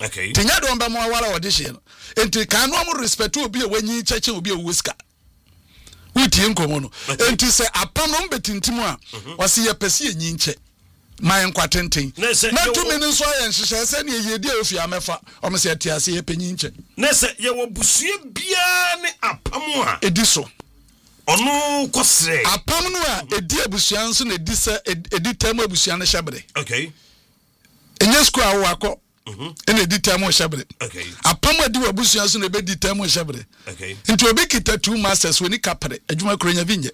Okay. Tinya do mba mo awara audition. Enti kan no am respect obi e wanyi cheche obi e wuska. Wuti enkomo no. Enti se apam no mbetintim a wase ye pese enyi nche. Man kwatenten. Na to me nso ayen hyehyɛ se ne yedi ofi amefa. Omo se atiase ye penyi nche. Na se ye wo busue bia ne apam a ediso. Ono kosre. Apam no a edi abusua nso na edi se edi tam abusua ne hyebere. Okay. Enye school awo akọ. Ene edi tam o hyebere. Okay. Apam adi abusua nso na be di tam o hyebere. Okay. Nti obi kita 2 masters woni kapere adwuma kronya binye.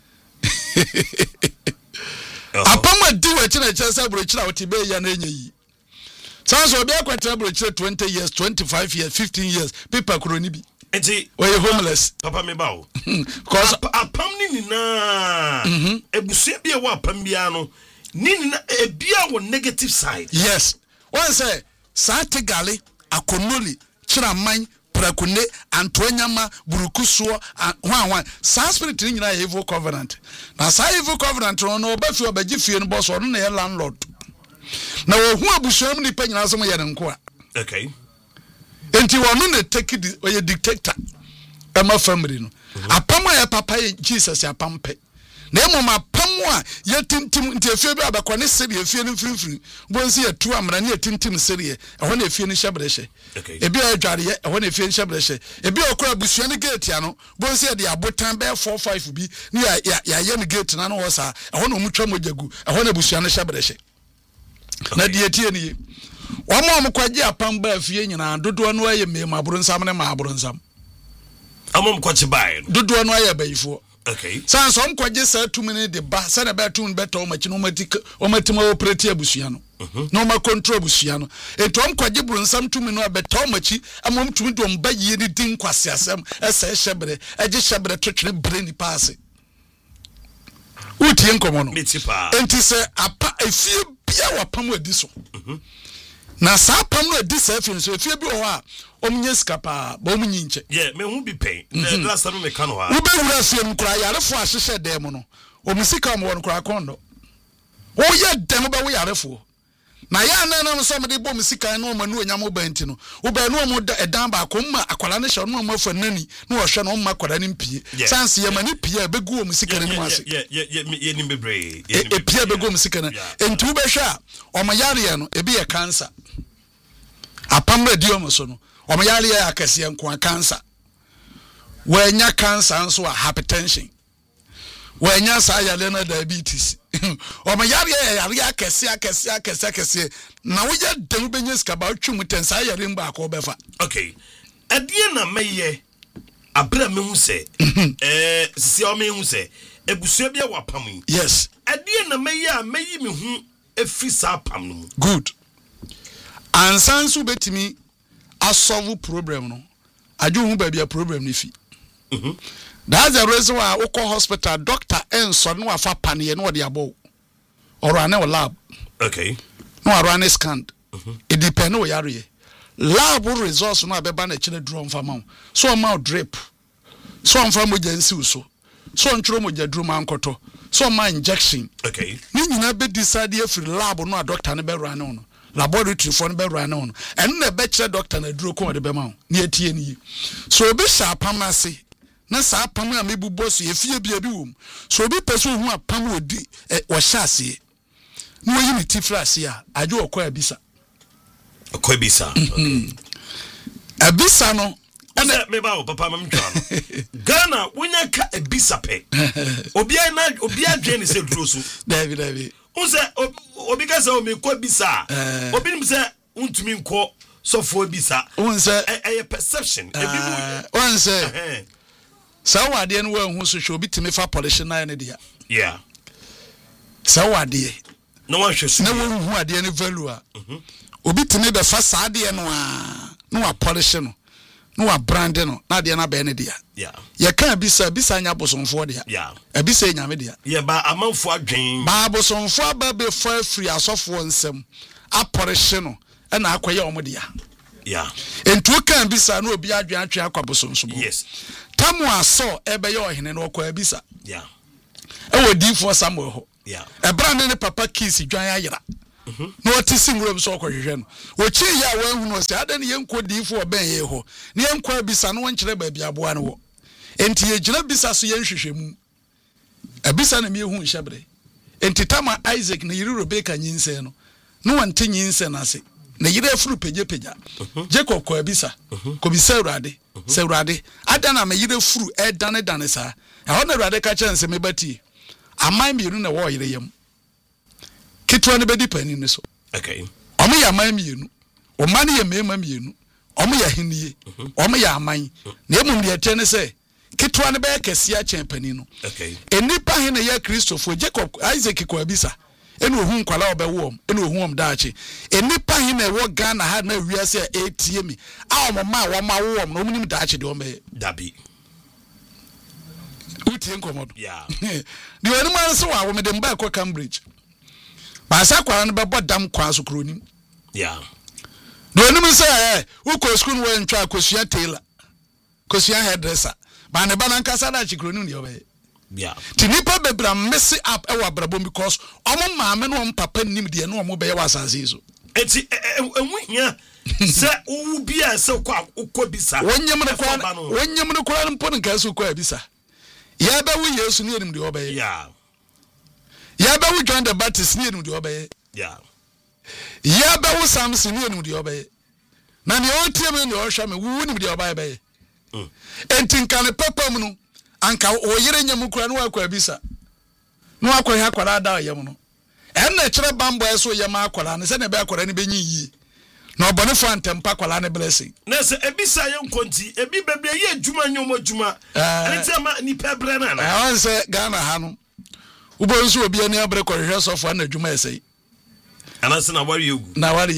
Apam adi wa china chesa brochira woti be ya na enye yi. Sanso obi akwatra brochira 20 years, 25 years, 15 years, people kroni bi. Enti we homeless. Papa me bawo. Cause apam ni na ebusua bia wa apam bia no ni na ebia wo negative side. Yes. One say Satigale, Akonoli, Chiraman, Prakune, Antoanyama, Burukusuo, one. Sanskrit in your evil covenant. Now, evil covenant on no befu obejifi and boss or no landlord. Now, who abusham ni penny as a yankwa. Okay. And you are not take it or a dictator. Emma family. Apama papa Jesus ya pampe. Nemo mapamwa ye tintim nti afie bi abakwane serie afie no mfimfiri bonsi ye tu amra ne tintim serie ehwo na afie no hyebreche ebi adware ye ehwo na afie no hyebreche ebi okura busua ne gate ya no bonsi ye de abotan be 45 bi ne ya ye ne gate na no wo sa ehwo na omutwa mojagu ehwo na busua no hyebreche na de etie ne ye wo ma omkwaje apam ba afie nyina dodo no aye me maburo nsam ne maburo nsam amom kwache bae dodo no aye bayifo. Okay. Sans on kwaje sa 2 minutes de ba sa na ba 2 better o machi no matima operate abusua no no ma control abusua no eto on kwaje brunsam 2 minutes better o machi amom 2 do mba yie ni din kwase asem esa hyebere age hyebere twetwe brain pass utie nkomo no enti se apa efie bia wapam adi so na sa pam no adi sa afie so efie bi o ha omnye skapa ba omnyi nche me hu bi pen last time me kan ho wo be wura fie nkura yarefo ahyehye dem no omusika mo won kura kondo wo ye dem ba wo yarefo na ya na na so me de bom sika no manu onyam obanti no wo ba no mo edan ba ko ma akwala ne hye no mo afa nani no wo hwe no ma akwala ne mpie sanse ye mani pie be gu omusika ne mu ase ye ni bebre e pie be gu omusika na enti wo be hwe a o ma yare no e bi ye cancer apam radio mo so no o yale ya akase nko cancer wanya cancer nso a hypertension wanya sa yale na diabetes o yale ya akase na wo ya dem benye skaba twum ten sa yale mba ko befa. Okay, adie na meye abra me hu se sisi o me hu se ebusua bia wapam. Yes, adie na meye a meyi me hu efri sa pam no. Good. Ansansu betimi a solve problem no aju hu ba bia problem ni fi that's the reason why we hospital doctor enso no afa panie no de abo or an lab. Okay, no run a scan it depend no yare lab results no abeba na kire drum fama so ma drip so am fam agency so ntro mo jadrum ankoto so ma injection. Okay, ni nyina be decide free lab no doctor no be run no laboratory for be run on and na be kire doctor na duro ko de be ma na etie ni so obi sha pam ase na sa pam a mebubo so efie bia bi wom so obi person hu apam odi wo sha ase no yi ni tifra ase a ajo okwa abisa okay abisa no ana me ba papa mam twa no Ghana wonya ka abisa pe obi adwen se duro so David unse obi ka se o me ko bisa obi nim se untumi nko sofo bisa unse a perception ebi mu unse sa wade no wa hu so hwe obi timi fa polish na ne dia sa wade no one hwe so na wo hu ade ne value a obi timi be fa sa ade no a no wa polish no no wa brand no na ade na be ne dia ye kan bisa nya bosonfo dia abisa nya me dia ye ba amanfo adwen ba bosonfo aba be fa free asofo nsem a polish no na akoye omo dia entu kan bisa no obi adwen atwe akwa bosonso yes tamu aso ebe ye ohene no kwa bisa e wo di for Samuel ho e brand ne papa kiss dwan ayira na wɔte singulam so ɔkɔhwehwɛ no wɔkyi ya wɔahu no sɛ ada ne yɛnkɔ diifo ɔbɛn yɛ hɔ ne yɛnkɔ abisa no wɔnkyerɛ baabi aboa no wɔ enti yɛgyina bisa so yɛnhwehwɛ mu abisa na mehu nhyɛbrɛ enti tama Isaac na yiri Rebecca nyinsɛ no no wɔnte nyinsɛ no ase na yiri afuru pagya Jacob kɔ abisa kɔ bisa Awurade sɛ Awurade ada na me yiri afuru ɛdane saa ɛhɔ na Awurade ka kyerɛ nsɛ mebatie aman mienu na wɔ yere yam kitwa ne bedi pani ne so okay omo ya aman mienu o man ye mema mienu omo ya henie omo ya aman na emum de ete ne se kitwa ne be kese a chen pani no okay enipa he ne ya Christopher Jacob Isaac ko abisa ene ohun kwala obewom ene ohun daache enipa he ne wo Ghana ha na wiase a etie mi a omo ma wo ma wo no omunim daache de omo dabi utie nkomodo yeah de oni man so wa wo me de mba ko Cambridge ba sa kwara no bebo dam kwa so kronim yeah de oni me say uko school no we ntwa akosua tailor kosua hairdresser ba ne ba na nkasa da chikronim ne obe yeah tinipa bebra mess up e wa brabom because omo maame no om papa nim de no omo be ye wasase so enti enwuhia se uwu bia se kwa bisa wonyem ne kwa mpo nka so kwa bisa ya ba wu Yesu ne enim de obe yeah ya ba wu John the Baptist ne enim de obe yeah ya ba wu Samson ne enim de obe na ne o tie me ne o hwa me wu nim de obe be enti nka ne papa mu no anka o yere nyam kura no akwa bisa no akwa ha kwara da yam no en na kire bambo eso yam akwara ne se ne be akwara ne benyi yi na obone fa ntempa kwara ne blessing na se ebisa ye nkonti ebi bebre ye adwuma nyom adwuma ani te ma ni pebre na na wan se Ghana ha no ubo nso obi ani abre kwahwe sofo na adwuma esei anase na wari egu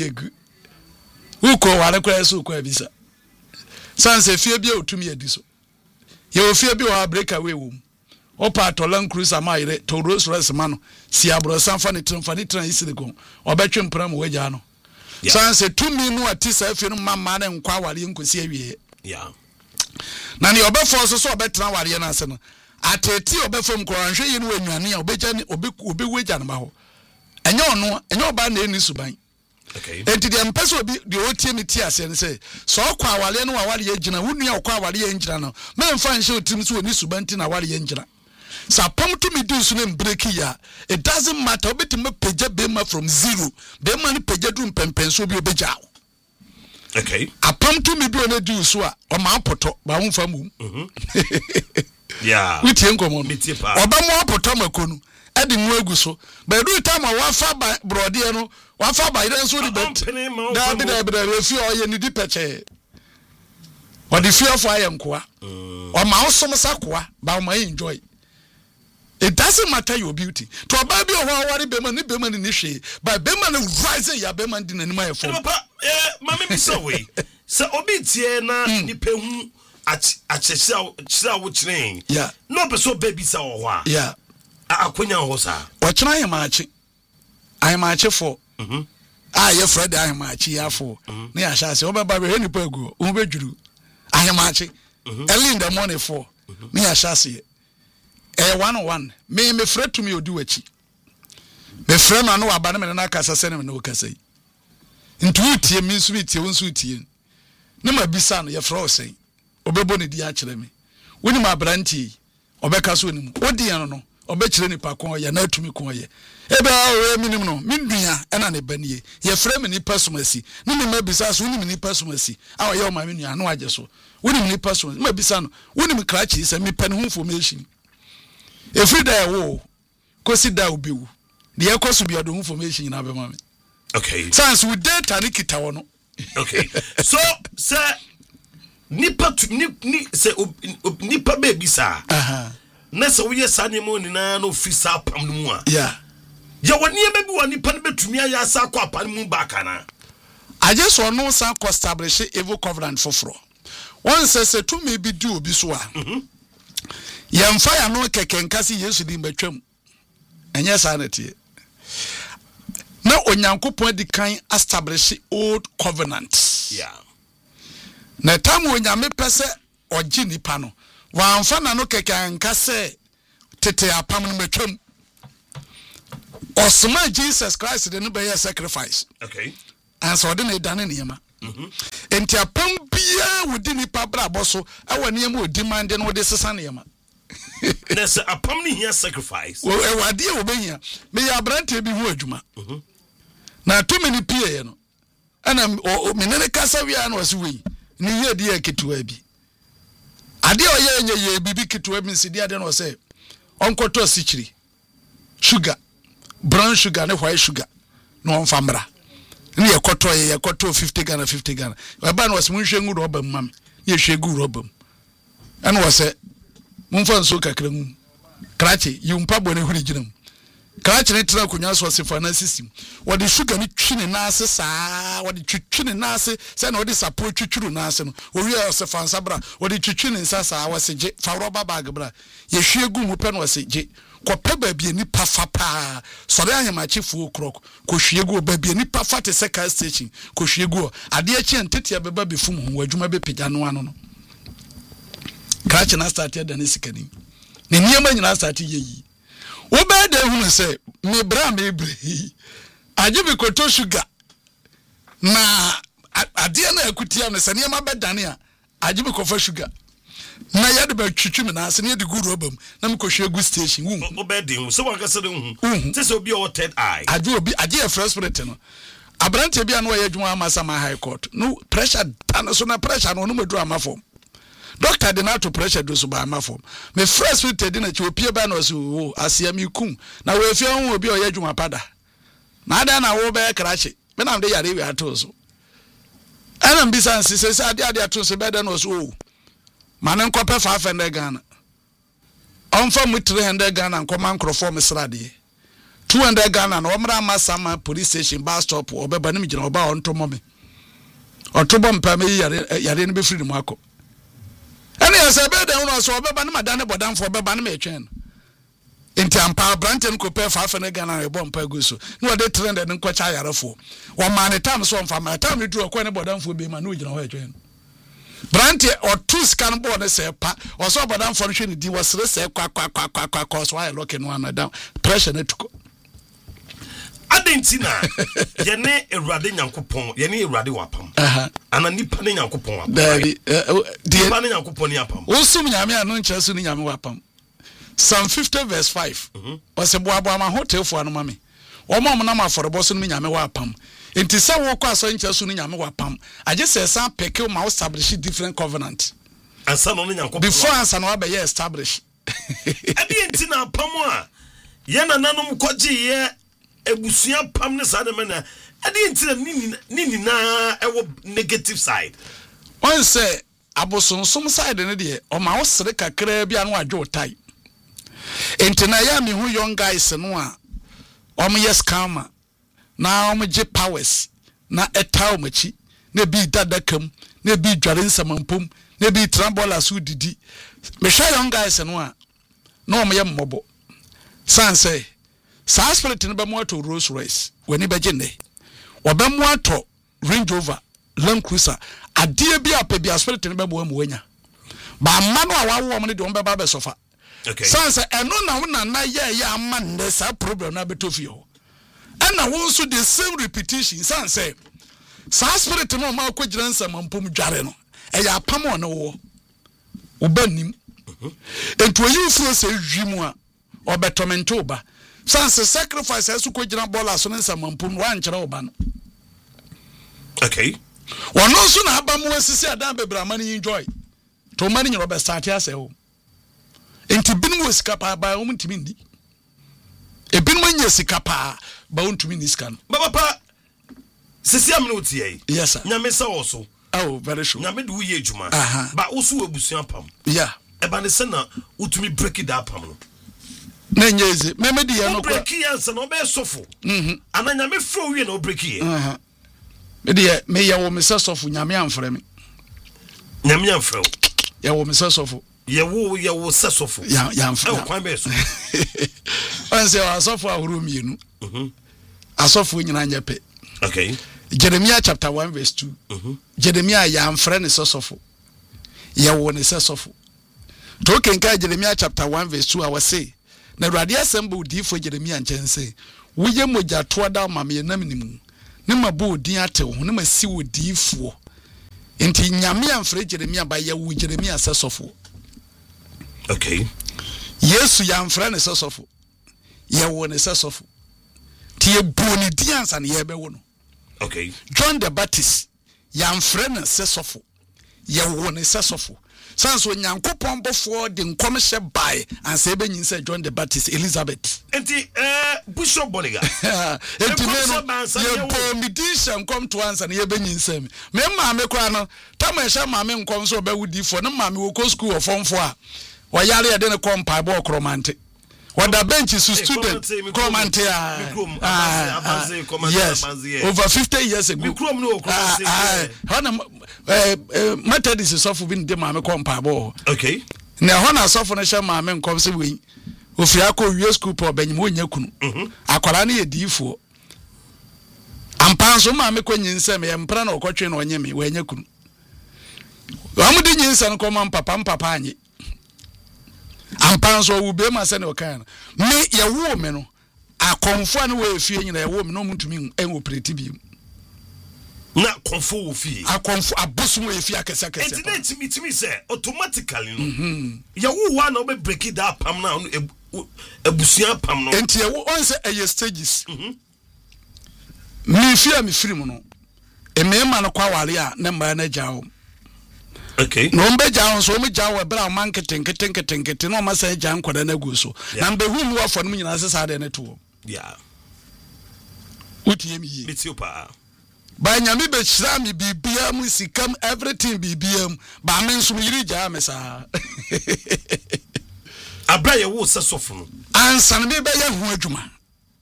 uko ware kwa eso kwa bisa sanse fie bia otumi adi so ye ofie bi wa break away wo opa tolan cruiser ma yire to Rolls Royce ma no si abro sanfa ne tran isire ko obetwe mpram waja no sanse tumi no atisa afie no mama na nkwa ware nkosi awie yeah na ne obefo so obetra ware na ase no ateti obefom ko anhwe yi no wanwane a obeja ne obeweja na ma ho enye oba na eni suban okay enti de mpese obi de otie mi tie ase ne se so kwa awale no awale ye gina wunu ya kwa awale ye ngina no me mfa nche otim so oni subanti na awale ye ngina sapam to me do so ne break ya it doesn't matter obeti me peja bema from zero bema ni peja du mpempenso bi obeja okay apam to me bi ona do so a o ma apoto ba wo mfa mu yeah witie nkomo mitipa oba mo apoto makonu edi mu egu so ba do time wa fa ba brode no wa fa ba ire so di bet da bi fi o ye ni di peche o di fi of aye nkoa o ma osom sakoa ba o ma enjoy. It doesn't matter your beauty to oba bi o ho awari be man ni hwe ba be man rise ya be man di nanima ye fo papa mama bi so we se obi tie na ni pehu achechira wo chire yeah no be so baby sa wo ho a yeah akonya ho sa o chira ye maachi for ye Fred ahemaachi ya for na ya sha se o be ba be nipa egu o be dwuru ahemaachi early in the morning for na ya sha se 101 me frɛ to me odi wachi me frɛ no no aba na kasa sɛ ne no kasa yi ntu tie me nso bi tie wonso tie ne ma bisa no ye frɛ o sɛn obebo ne di a kyerɛ me woni ma branti obɛka so ni mu odi ya no obɛkyerɛ nipa kon ya na atumi kon ya ebe o minim no mindua ɛna ne banie ye frɛ me ni pasomasi ne me ma bisa so woni me ni pasomasi a ye o ma me nua no agye so woni me ni pasomasi ma bisa no woni me krachi sɛ me pen ho information every day wo kosi da obiwu de yakoso bi odo information na be mame okay sans with data ni kita wo no okay so nipa se nipa baby sa na se wo yesa ne mo ni na no ofisa pam no mu a yeah ya woni e be bi woni pa ne betumi aya sa kwa pa mu ba kana I just want no san ko establish evil covenant for one says to me be do obi so a yemfa ya no kekenkasi Yesu di mbetwam enye sanity na onyankopon di kan establish old covenant yeah na tam onyame pese ogi nipa no wanfa na no kekenkase tete apam no metwam Osama Jesus Christ de no be sacrifice. Okay. And so de na dane niema. Enti apam bia wodi nipa bra boso awa niema demand no de sesa niema. There's a apam ni here sacrifice. Well, e wade e obehia. Me ya brante bi hu adwuma. Na to many pie no. Ana me ne kasa wi an wase wi. Ni ye de ketewa bi. Ade oye enye ye bibi ketewa bi nsidi ade no say onkoto sichiri. Sugar. Brown sugar ne white sugar. No on famra. Ni ye koto 50 Ghana 50 Ghana. Baba no wase munhwe ngu roba mam. Ye hwe gu roba. Ana wase munfa nso kakra mu. Krache yumpa bone huri ginam. Krache ne tra kunya so sefa na system. Wodi sugar ni twine na ase saa, wodi twitwine na ase, se na wodi support twitwuru na ase no. Owi sefa nsabra, wodi twitwine nsa saa wase je fa roba bag bra. Ye hwe gu mu pe no wase je. Ko pe ba bia ni pafa pa. Sore anyamachi fu krok. Ko hwe gu ba bia ni pafa te second station. Ko hwe gu ade achi entete beba be fum ho adwuma be pija no ano no. Krache na start ya dane sikani. Ne niema nyina start ye yi. Wo be da hu se me bra me bre. Aje be koto sugar. Na ade na akutia no se niema be dane a aje be kofa sugar. Na ya de ba twitwi me na ase ne de gu robam na me kohwe gu station wu. Wo be de hu so wan ka se de hu. Say so obi o third eye. Aje e fresh spirit no. Abrante bia no ye adwuma amasama high court. No pressure tan so na pressure no medu amafom. Doctor de na to pressure do so ba amafom. Me fresh spirit de na chi opie ba no so asia mi kum. Na we fie hu obi o ye adwuma pada. Na ada na wo be krache. Me na am de yare wi ato so. Ana mbisa nsi se ade ato so be de no so. Manen kope 500 Ghana. Onfa mu 300 Ghana nkoma nkrofo mesrade. 200 Ghana na omra masama police station bus stop obeba nim gina oba ontomo me. Otobo mpa me yare ne be free mu akọ. Ene yesa be de no so obeba ne madane bodamfo obeba ne metwen. Enti ampa branten ko pe 500 Ghana e bo mpa guso. Na ode 300 nkwacha yarefo. Wo man time so mfa ma time du ko ne bodamfo be ma no gina ho etwen. Branti or two scan board say pa or so bodam function di was say kwa so I look in one down pressure net to Adentina ye ne Ewurade Nyankopon ye ne Ewurade wapam ana nipa ne Nyankopon wapam di nipa ne Nyankopon ne apam osum nyame anu nche so ne nyame wapam Psalm 50 verse 5 o se boabo ama hotelfo anu mame o mom na maforebo so ne nyame wapam enti se wo kwa so nche so ne nyame wapam age se san peke ma establish different covenant ansa no ne Nyankopon before ansa no be establish Adentina apam a ye nananum kwaji ye ebusua pam ne sa de mena Adentina nini na ewo negative side on say abosonsom side ne de o ma wo sere kakra bia no adwo tai enti na ya me hu young guys no a o me yes scammer na o me je powers na etaw machi na bi dadakam na bi dware nsamampom na bi trambola so didi me hwa young guys no a na o me ye mmobo san say sa spirit no be mo to Rolls Royce wani be gene o be mo to Range Rover Land Cruiser ade bi apabia spirit no be mo wanya ba ma no a wawo mo ne de on be ba be sofa okay san say eno na na ye ama nde sa problem na betofio and also the same repetition san say sa spirit no ma ko giran samampom dware no e ya pam on wo obanim ento yi fu se hwimu a obetomento ba san say sacrifice asu ko giran bola so ne samampom wan kire oba no okay wono so na aba mo asisi adan bebrama ni enjoy to mani nyoro be start ase ho enti binum osika pa ba o mtimi ndi e binum anya sika pa ba o ntumi ni sika no baba pa sisi amne otie yes sir nyame sa wo so oh very sure nyame de wo ye adwuma ba wo so abusua pam yeah e ba ne se na utumi break it up pam no na nyeze meme di ya no kwa break yansa no be sofo ana nyame fro wie na o break ye me di me ya wo me se sofo nyame amfre me nyame amfre ya wo me se sofo ye wo se sofo ya amfre e kwan be so onse wa sofo ahuru mienu asofo nyina nyepe okay Jeremiah chapter 1 verse 2 Jeremiah ya amfre ne se sofo ya wo ne se sofo to kenka Jeremiah chapter 1 verse 2 I was say na Awurade assemble di fo Jeremiah nchen say woye moja to da ma me nam ni mu ne mabo din atew ne masi wodiifo enti nyame amfre Jeremia ba ye wo Jeremia sesofo okay Yesu ya amfre ne sesofo ye wo ne sesofo ti ye boni din ansa ne ye be wo no okay John the Baptist ya amfre ne sesofo ye wo ne sesofo sanso nyankopon bofo de nkomhye bai ansa be nyin say John the Baptist Elizabeth enti Bishop Boniga enti ye bo midisha nkom to ansa ne ye be nyin say me maame kwa no tama ehya maame nkom so be wudi fo ne maame wo ko school of form 4 a wa yare ye de ne kompa bo kromante wada bench is student kromante yes over 50 years ago Methodist is off bin de maame kompa bo okay na hona sofo no hye maame nkom se we ofia akọ wie school pro banyim onya kunu akwara na ye diifo ampanso maame ko nyinsem ye mpra na okotwe na onye me we nya kunu amudi nyinsa no koma papa anyi ampanso wo be ma se ne okan me ye wo me no akonfo na we fie nyina ye wo me no mutumi en operate bi na konfo wo fie akonfo abosu we fie akese enti na timi say automatically no ye wo wa na be break it up pam na ebusuan pam no enti ye wo on say eye stages me fie me firi mu no emema no kwa ware a na mba na jawo okay no mbe jawo so me jawo bra man keten no ma say jan kwada na gu so na mbe hu mu afọ no nyina sesa de ne to yeah utie mi yi bitiopa ba nyame be chira mi bibia mu sikam everything bibia mu ba me nso yiri ja me sa abra ye wo sesofo no ansan me be ye hu adwuma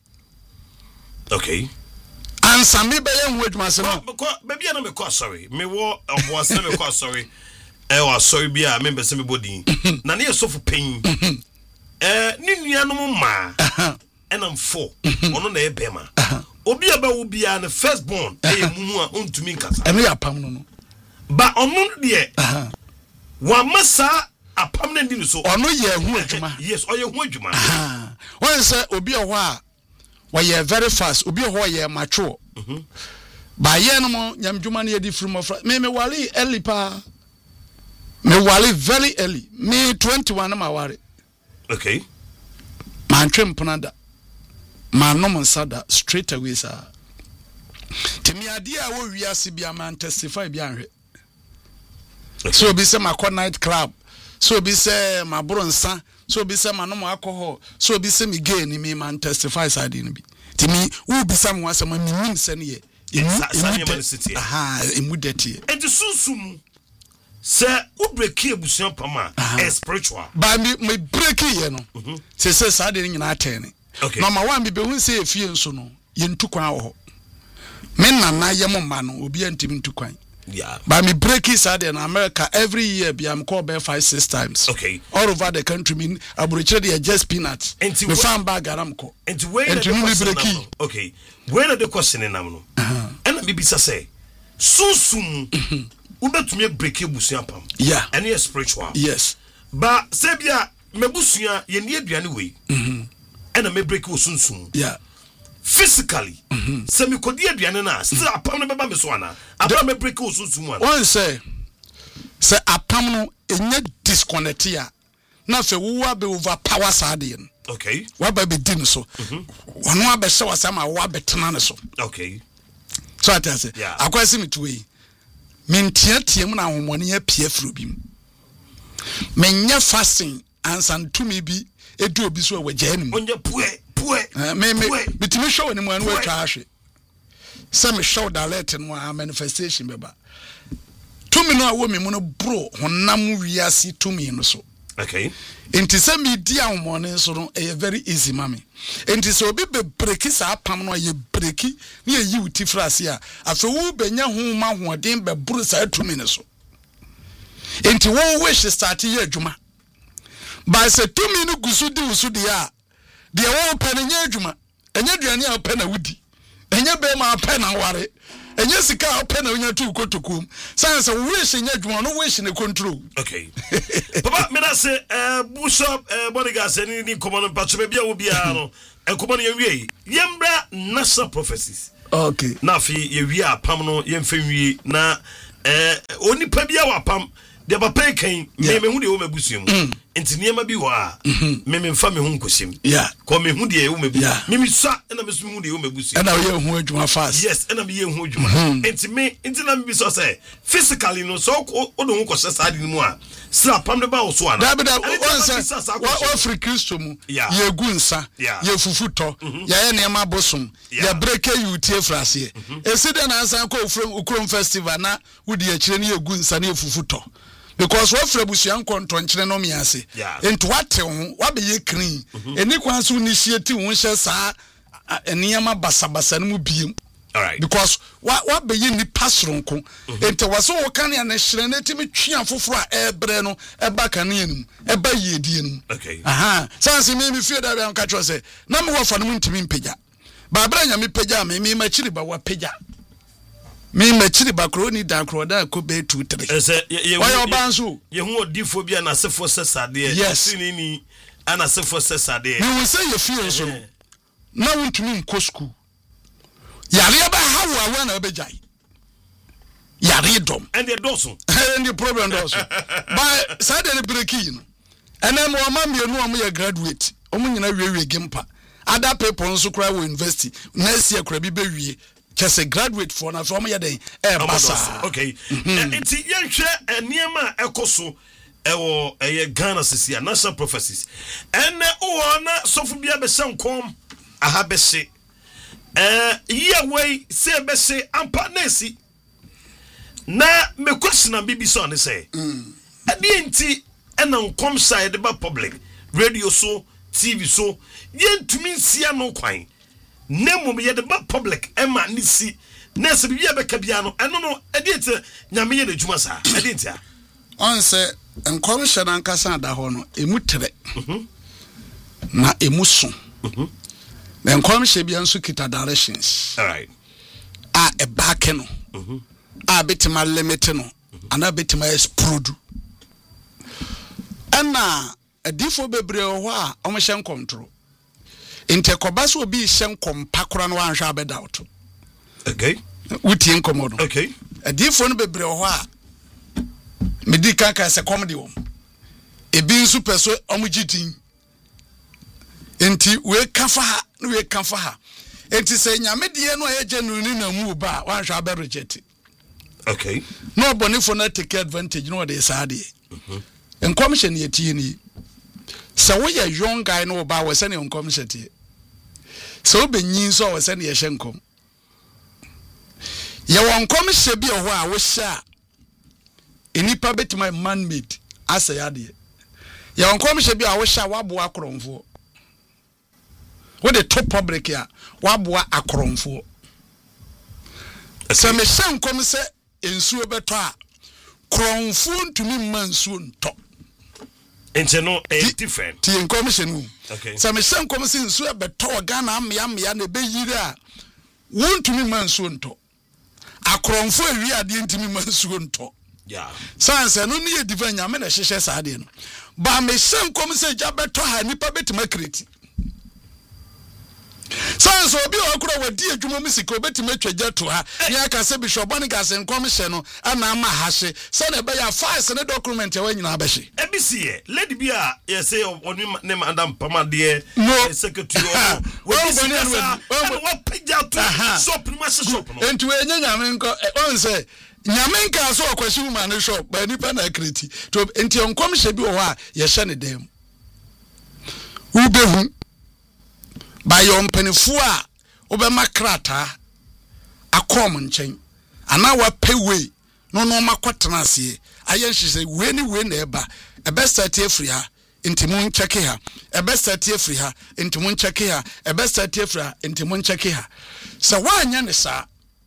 okay ansan me be ye hu adwuma se no baby na me ko sorry me wo obo ase me ko sorry wa sorry bia me be se me bodin na ne sofo pen ni nuanom ma enam 4 ono na e bema obi aba wo bia na first born mumu a ontumi nkasa eno ya pam no ba ono de wa masa apam na ndi so ono ye hu adwuma yes o ye hu adwuma won say obi o ho a wa ye very fast obi o ho ye mature ba ye no mo nyamdwuma na ye di free mo me wale early pa me wale very early me 21 ma ware okay man twempnada man no monsada straight away sir timi ade a wo wiase bia man testify bia anhwe so bi se makọ night club so bi se mabronsa so bi se manom alcohol so bi se mi gay ni me man testify side ni bi timi wo bi sam wa sam mi nim se ne ye immediately and the susum se wo break ebusuan pama spiritual ba me break ye no se sade ni nyina atene okay number 1 bi be hu se efie nso no ye ntukwan wo ho me nana ye mo ma no obi antimi ntukwan yeah but me break it side in America every year be am called by 5-6 times okay all over the country mean aburuche dey just peanuts me fan bag aram ko and when okay when the question in am no and me bisa say susum ubetumi break ebusuan pam yeah and you spiritual yes ba sebia mebusua ye ne aduane we and me break osunsum yeah physically semi kodi aduane na still apam no beba me so ana apam me break osunsum ana one say apam no enye disconnect ya na fe wo wa be overpower sade no okay wa ba be din so wono abe hye wasama wa betena ne so okay so atase akwasi mituwe mintiatie mu na homoni ya pie fru bi menye fasting ansan tumi bi edu obi so wagya ni onye pue me bitimi show ni mu anu atwa ahwe se me show da let no a manifestation beba tumi no a wo me mu no bro honam wiase tumi no so okay enti se me di ahomoni so no e very easy mami enti so obi be breki sa apam no ye breki ne ye yi uti frase a afa wo benya ho ma hoden be bro sa tumi no so enti wo wish start ye adwuma ba se tumi no gusu di usudi a de wo pe ne nya adwuma enya duane a pe na wudi enya be ma pe na ware enye sika open na onya tu kotokum sanse wo wish nya dwuma no wish ne control okay papa me na say Bishop Bodyguard say ni common patch me bia wo bia no enkomo ne wie yembra national prophecies okay na fi ye wie apam no yemfa wie na onipa bia wa apam de papa kan me hu de wo mabusuam enti niema bi wa me mfa me hu nkosim ko me hu de wo mabu me sa na me hu de wo mabusuam na ye hu adwuma fast yes na me ye hu adwuma enti na me bi so say physically no so o do hu ko sesa de mu a sra pam de ba wo so ana da wa free Kristo mu ye gunsa ye fufuto ye niema bosom ye breke yutie frase esi de na ansan ko ukrom festival na wudi a kire ne ye gunsa na ye fufuto because what Frebusian contonchine no me ase into what wa be ye clean eni kwan so initiate won hye saa eniyama basabasa no mu biem alright because what be ye ni pasronko into waso wo kan ya na hire na timi twian foforo a ebre no eba kan enum eba yedie num okay sanse me fie da an ka cho se na me wo fa no ntimi mpegya ba bra nya me pegya me ma chiri ba wa pegya me machiri bakroni dan kroda ko be 2-3 why obanso ye hu odifo bia na sefo sesade sinini ana sefo sesade me we say ye feel so na wontumi nko school yare ba hawo awa na be jai yare dom and the doso and the problem doso by side the breaking no ena mo ma me no am ye graduate omo nyina wiwe gempa other people nso kra wo university next year kra bi be wie just a graduate for na from yeden basa okay enti yenhwe eniema ekoso ewo Ghana sisia national prophecies ene o na sofu bia be senkom aha be se yewei se be se ampa nesi na me question na BBC on say ade enti ena nkom side ba public radio so TV so yentumi nsia no kwan nemo ye de ba public ema ni si nese bi ye be ka bia no eno no edite nyame ye adwuma sa edite a on se enkom hye na nkasa da ho no emu tere na emu so na enkom hye bia nso kita directions all right e back no a betima limit no ana betima explode ana adifo bebre ho a omhye control inte kobaso obi hye nkompakora no anhwe abeda auto okay wuti nkomodo okay adifo no bebre ho a medika ka se komde wo ebi nsu peso omugidin enti we kafa ha enti se nyame de no aye nuni na mu ba wanhwe abe reject okay no bonifo na take advantage no de saade enkomhye ne yetie ni se wo ye young guy no ba wo se ne enkomhye tie so benyin so wo se ne ye hye nkom ye won komhye bi ho a wo hye enipa betima man made asayade ye won komhye bi a wo hye wabo akromfo wo de top public ya wabo akromfo se me hye nkom se ensuo beto a kromfo ntumi man suo nto ente no different ti commission okay se me hye nkom se ensuo beto Ghana amia na be yire a wontumi man suo nto akromfo awi ade ntumi man suo nto yeah sanse no ne divine nyame na hyehye saade no ba me hye nkom se ja beto ha nipa betima kreti sanse obi okro wadi adwuma musika obetima twaja to ha ya ka se Bishop Bonigas nkom hye no ana ma ha hye se na be ya files ne document ya wanyina ba hye ebisiye lady bia ye say oni ne madam pamade secretary we what pija to shop ni ma shop no enti we nya nyame nko on say nyame nka so okwashi woman ne shop ba nipa na kreti to enti nkom hye bi wo ha ye hye ne dem ubehu ba yo mpanifo a obema krata akom nchen ana wa pewe no makotena ase ayen hye we na eba ebestate afri ha intimun cheke ha ebestate afri ha intimun cheke ha ebestate afri ha intimun cheke ha se wanya ne sa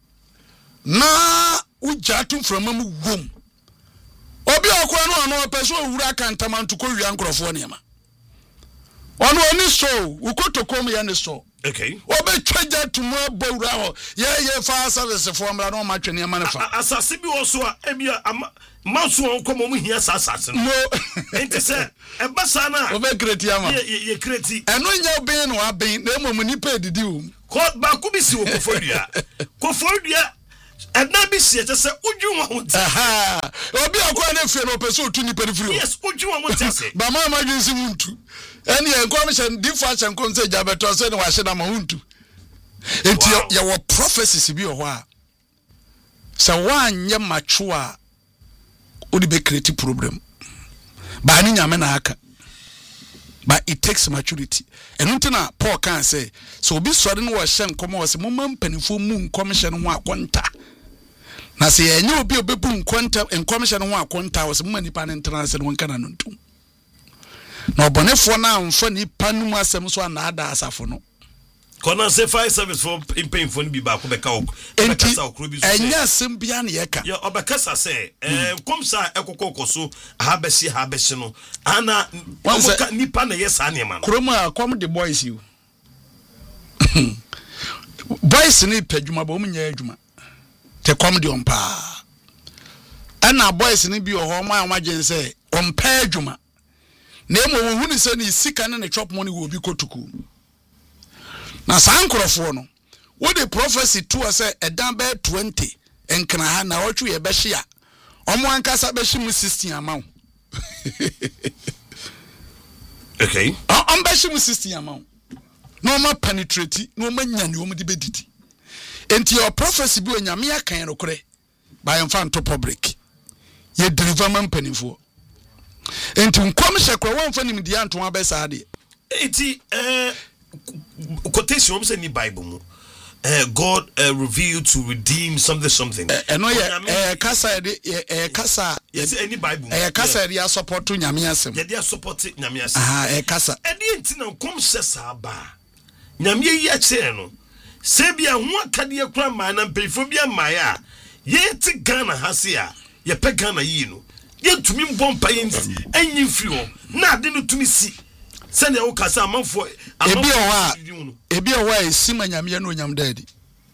na ujatu from mu wom obi okwa no peso owura kantamantu ko wia nkrofo ne ma ono oni so ukotokom ya ne so Okay. Obe twaja tumo bowra ho. Ye fa service for mra no ma twene ma ne fa. Asase bi wo so a ebia maso onkomo mu hia asase no. Enti se ebasa na Obe kreti ama. Ye kreti. Eno nya oben no aben na emom nipa edidi wo. Ko ba ku bi si wo kofodua. Kofodua Edna bi si ete se udwu wa ho ti. Aha. Obi akwa na fie no pese otu ni periferi. Yes, udwu wa ho ti ase. Ba ma ma dwesi muntu. Eni enkom hye difu a chenko se jabeto se ne wa hye na ma huntu. Enti ya wo prophecies bi ho a. Se wanye macho a odi be create problem. Ba ni nyame na aka. But it takes maturity. And until Paul can say, so be sudden was shen come was a moment pennyful moon commission one quanta. Now say, I knew be a boom quanta and commission one quanta was money pan and trans and one canon too. No bonnet for now, funny panuma semuswan ada asafono. Kona say fire service for in pain for be back beka ok. And yes, Simbian yeka. Ya obakasa say, come sa ekoko so habesi no. Ana nipa na yes anema no. Kroma come the boys you. Boys ni pedwuma ba omunya adwuma. Te come the ompa. Ana boys ni bi oho ma amagen say ompa adwuma. Na emo hu ni say ni sika ne chop money wo bi kotuku. Na sankrofo no wo the prophecy to us say edan be 20 enkana ha na otwe ye be hia omo ankasa be hye mu 16 amount. Okay. On be hye mu 16 amount. No ma penetrate no ma nya ne omo di bedidi. Enti your prophecy bi onyame akan no kore by enfanto public. Ye deliver man penifo. Enti nkom hye kro won fa nim di anto abesa ade. Enti quotation say ni Bible mu. God revealed to redeem something. No ye kasa kasa yes any Bible. Kasa dia support nyame asem. Ye dia support nyame asem. Kasa. Edi enti na kom sesa ba. Nyame yi a che no. Se bia ho akade kura ma na mpefo bia mai a ye ti Ghana hase a ye pe Ghana yi no. Ye tumi mbompa ye enyi firi ho. Na ade no tumi si. Send your casa amanfo ebi owa esima nyame no nyam dadi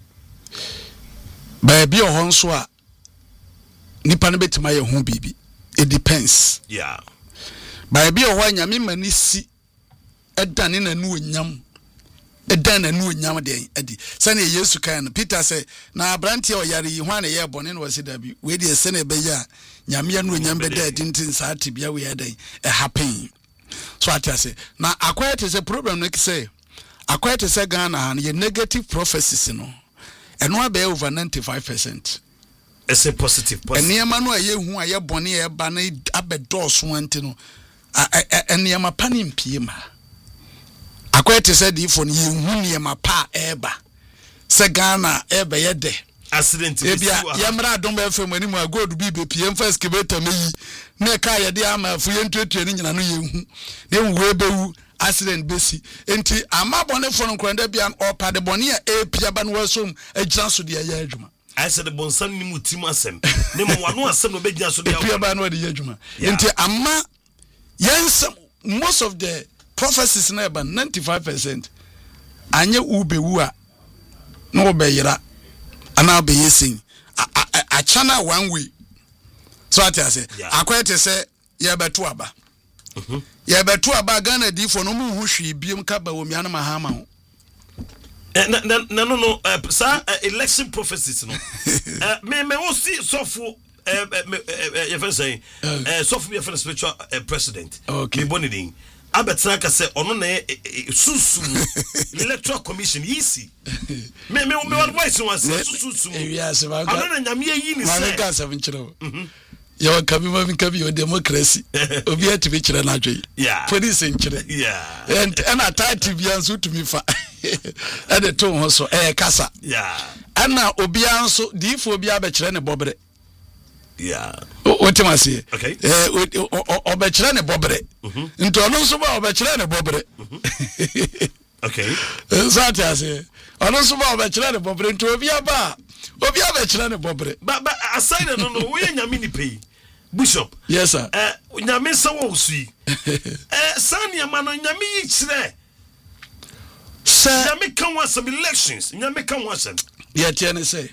ba ebi oho nso a nipa no betima ye ho bibi it depends yeah ba ebi owa nyame mani si edane na nu onyam edane na nu onyam de adi sane Yesu kan no Peter say na abrantie oyare yi hwan na ye bone no wase dabi we de sene be ya nyame no onyam be dadi ntin sa atibia we yadan e happen. So I say now acquired is a problem like say acquired is a Ghana and your negative prophecies no and no be over 95%. It's a positive. And near man where you who are bonny a banny abedos wantino and near my panim pima. Acquired is a different you who near my pa eba. Se Ghana eba yede. Accident. Yamra don't be from any more good be PM first kibeta me. Ne ka ye de ama fu yentuetu ni nyina no yehu ne we bewu accident besi enti ama bone fo no kranda bia opa de bone a epia ba no wasom agina so de ya adwuma I said the bonsan ni mutim asem ne mo wano asem no begina so de epia ba no de ya adwuma enti ama yensem most of the prophecies na ba 95% anye ubewu a no obeyira ana obeyesin a channel one way. So I say, I quite say, ye betu aba. Ye betu aba Ghana di for no mu hwi biem ka ba womi anama ha ma ho. No, sir, election prophecies no. Me wo see sofo ye fa say sofo ye fa spiritual president. Okay. Me boni din. Abetra ka say ono na susu electoral commission easy. Me what voice was susu. Yes, ba. Ono na nyame yi ni say. Ma ka 7 kilo. Your kabi your democracy. Obi ati be kire na dwey. Yeah. Police in kire. Yeah. And I tied to be anso to me fa. And the tone ho so kasa. Yeah. Ana obi anso difo obi abe kire ne bobre. Yeah. What am I say? Okay. Obe kire ne bobre. Nto ono so ba obe kire ne bobre. Okay. So I say. Ono so ba obe kire ne bobre nto obi aba kire ne bobre. But aside no we nyame ni pay. Bishop. Yes sir. Nyame sawo usui. Sania mano nyame yi kire. Sir, Nyame can want some elections. Nyame can want some. Yeah, Tiana say.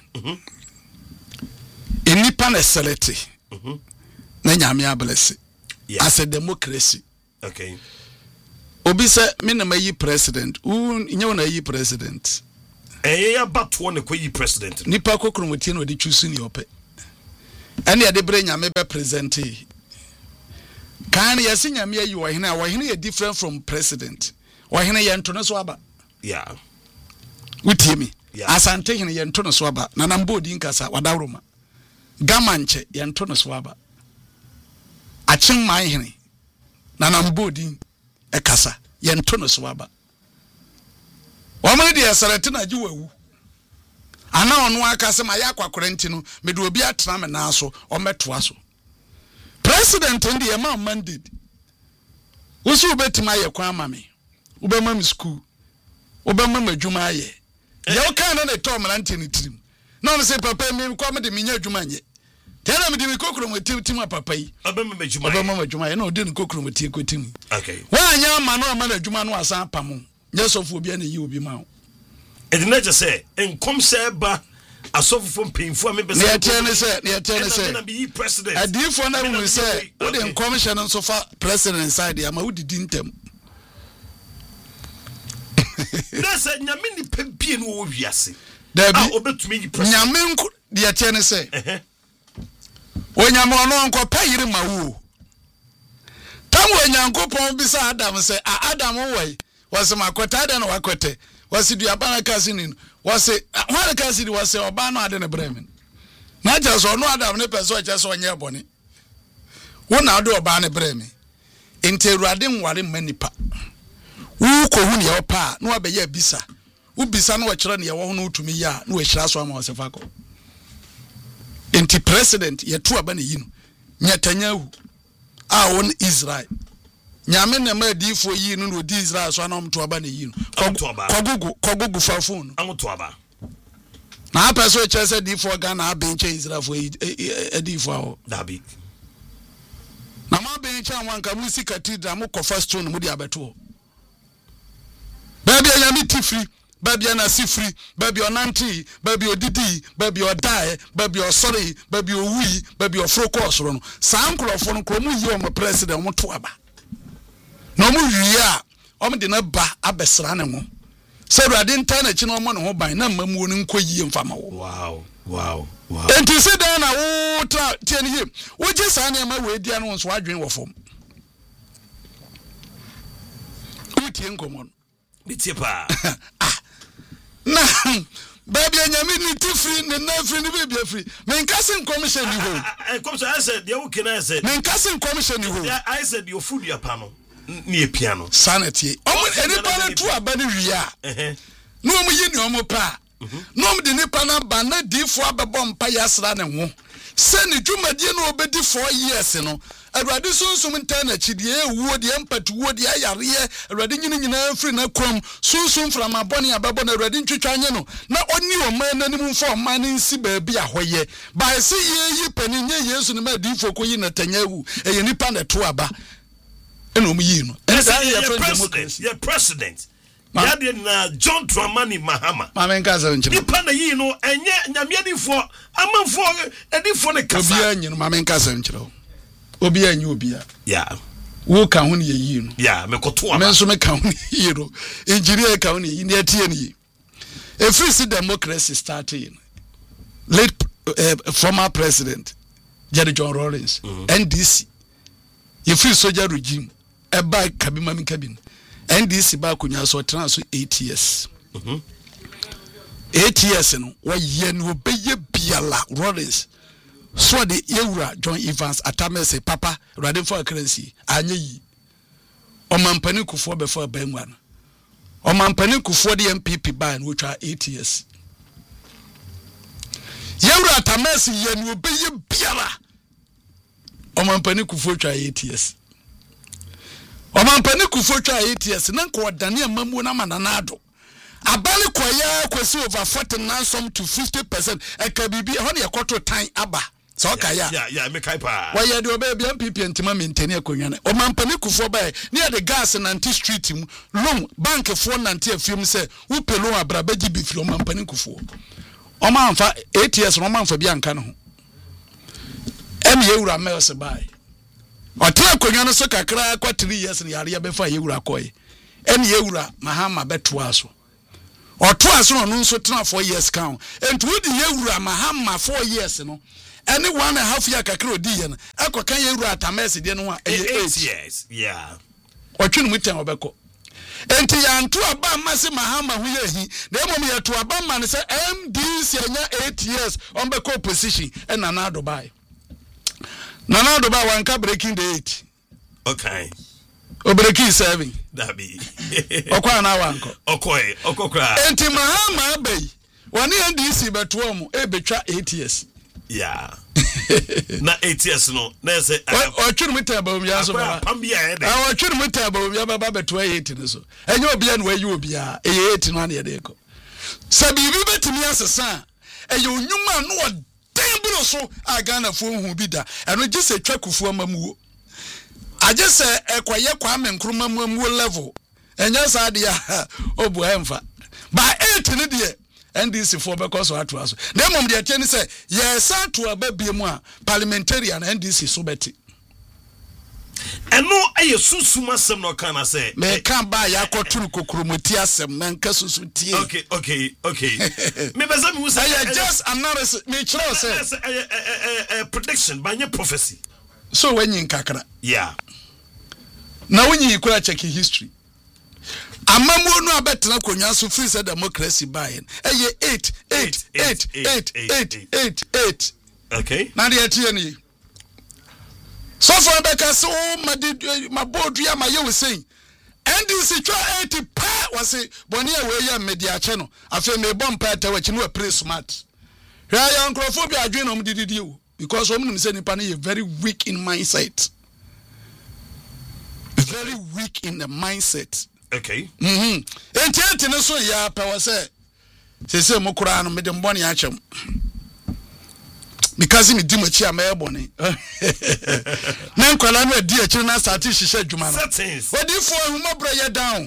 In Nipan is selected. Nanyamia bless as a democracy. Okay. Obi say, Minama ye president. Nyona ye president. But one a president. Nipa Kokromutian with the choosing your pay. And ya de bring a member present. Can you see Yamia you are here different from president? Why here Antonio Swaba? Yeah. With me. Yeah. As I'm taking Antonio Swaba, Nanambo Dinkasa, Wadaruma. Gamanche, Antonio Swaba. Aching my henny. Nanambo Din, a casa, Antonio Swaba. Wama dia Saratina Juwu. Ana onu aka se ma yakwa Korentino me do obi atena me na so o metoa so. President ndi e ma mandate. Wosu obetima ye kwa ama me. Ubema me school. Ubema me adwuma ye. Ye o kan na to mlante ni tirim. Na on say papa me kwa me de menya adwuma nye. Tena me de me kokro mo tim papa yi. Ubema me adwuma. Ubema me adwuma ye na o de ni kokro mo tie kotim. Okay. Wa anya ma no ama na adwuma no asan pamo. Nyesofo obi na yi obi ma o. E di na je say enkom say ba asofo from painful me be say. Ne tell say. Na be president. Adifo na we say we the commission so far president side am we did intem. Na say nyame ni pebie no wo wiase. Da bi obetumi yi president. Nyame nko de tell say. Onyame ono nko payire ma wo. Tam onyankopon bi sa Adam say Adam wo was makwata ada na wakwete was duabana kasinin was one kasini was oba no ade ne bremen na jaso no Adam ne person jaso onye bone wona ade oba ne bremen enteruade nware manipa wo ko hu ne opa na obeye bisa wo bisa na wo kire ne ye wo no utumi ya na wo hira so ama wosefa ko enti president ye to aba ne yi no nyatanyahu a won Israel Nyame na ma difo yi no di Israel so na omto aba na yi no kogugu fa phone amoto aba na apeso chese difo ga na abenche Israel fo difo awo dabi na ma benche anwanka mu si cathedral mu kofa stone mu di abeto baby anyame tifri baby na sifri baby onanti baby odidi baby odai baby osori baby owi baby ofroko osoro no sankrofo no kromu yi o mo president mo to aba no mu wiya o me de na ba abesra ne ho se ruade ntan na chi no mo ne ho ban na mamu no nkoyie mfama wo wow enti se dan na wo tra tie ne ye wo je sa na ma we dia no so adwen wo fom wo tie nkomo bi tie pa na baby anyame ni tifri ne na free ne baby free men kasin commission ni ho commission I said you can I said men kasin commission ni ho I said your food your panel ni piano sanity any panel to abani wia no mo yi ni omo pa no mo de ni panel ba na difo abebo mpa yasra ne ho se ni dwumadie no obedi 4 years no Awurade sunsum ntan na chidie ewuo de empatuwo de ayare awurade nyina free na krom sunsum from abone ababo na awurade ntwetwanye no na oni oman nanim mfa oman nsi baabi ahoye ba se ye pani nye Yesu ne ma difo koyi na tanyawu eye nipa na to aba ena omu yi no ye president ya de na John Dramani Mahama mama nkaza nchira nipa na yi no enye nyame adifo amanfo adifo ne kasa obi anyi no mama nkaza nchira obi anyi obi a yeah wo ka ho ne yi no yeah me koto aba me so me ka ho ne yi no engineer ka ho ne yi ne atie ne a free democracy starting late former president Jerry John Rawlings NDC you free soldier regime e ba kabima mi kabin NDC ba kunya so trans 8 years 8 years no wo ye no obeye biala Rawlings so the Eura John Evans atamese papa rade for currency anye yi omampani kufo before benwa no omampani kufo de MPP ban wo twa 8 years Eura atamese ye no obeye biala omampani kufo twa 8 years omampani kufo twa 8 years na ko dane amamu na mananado abali kwaya kwesi over 49 some to 50% eka bibi ho ne ekoto tan aba so okay yeah me kai pa why you do baby MPP ntima maintain akonwa ne o mampani kufo ba near the gas and anti street mu loan bank for nanti afim say wo pelo abrabaji bi firi o mampani kufo o manfa 8 years no manfa bi anka no ho emi yewura mels bai o te akonwa no so kakra kwa 3 years ne yare ya befa yewura koy emi yewura mahama beto aso oto aso no nso tena 4 years count enti wo di yewura mahama 4 years no any 1.5 year kakra odi ye no akokan yewura atamesi de no a 8 years yeah otwenu mutan obeko enti ya nto aba mase mahama hu ye hi na emom ye to aba man se MDC anya 8 years on beko position e Nana Addo bai wanka breaking the 8 okay o breaking 7 that be okwa na wanko okokra enti mahama bai wani NDC beto mu e betwa 8 years yeah na 8 years no na say otwenu mutan ba omi aso ba pambia e de otwenu mutan ba omi ba beto 8 no so enye obia na wayi obia e 8 no na ye de ko sabibi betimi asesa e onyuma no odembro so agana fo hu bi da eno gise twakufu amamuo agese ekoye kwa menkroma mamuo level enye sa de ya obu emfa ba 8 ne de NDC for because of ato na mom de tie ni say yes ato ababie mu a parliamentarian NDC so beti eno aye susum asem no kana say me kan ba ya kwoturu kokromoti asem na nka susu tie okay me beza me say just analysis me chiro say prediction by your prophecy so when yin kakra yeah na when you kura check history amamu no abetena konwa so free democracy buy eye 8 okay na de atie ni so for beka so mabodua ma ye we say NDC twa 80 pa wase boni e we ya media che no afa me bomb pa ta wachi no pre smart hwa ya nkrofobia adwen no mdididi o because wo mnim say nipa na very weak in mindset very weak in the mindset. Okay. Enti ne so ya pa wo se sese mo kura no me de mbone ya chem because me di machi am e bone na nkwala no adi achi na start hihye adwuma no wodi fo humabra ye down